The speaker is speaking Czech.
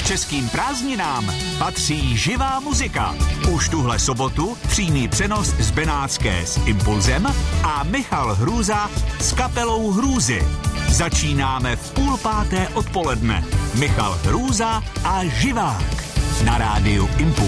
K českým prázdninám patří živá muzika. Už tuhle sobotu přímý přenos z Benátské s Impulzem a Michal Hrůza s kapelou Hrůzy. Začínáme v 4:30 odpoledne. Michal Hrůza a živák na rádiu Impuls.